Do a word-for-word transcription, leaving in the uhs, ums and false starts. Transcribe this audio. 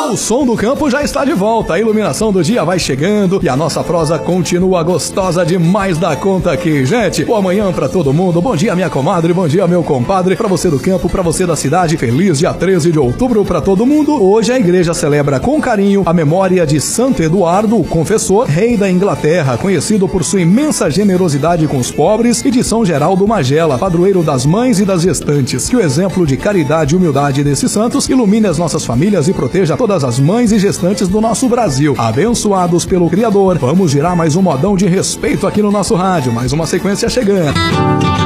O som do campo já está de volta, a iluminação do dia vai chegando e a nossa prosa continua gostosa demais da conta aqui, gente. Boa manhã pra todo mundo, bom dia minha comadre, bom dia meu compadre, pra você do campo, pra você da cidade, feliz dia treze de outubro pra todo mundo. Hoje a igreja celebra com carinho a memória de Santo Eduardo, o confessor, rei da Inglaterra, conhecido por sua imensa generosidade com os pobres, e de São Geraldo Magela, padroeiro das mães e das gestantes. Que o exemplo de caridade e humildade desses santos ilumine as nossas famílias e proteja todas as mães e gestantes do nosso Brasil. Abençoados pelo Criador, vamos girar mais um modão de respeito aqui no nosso rádio, mais uma sequência chegando.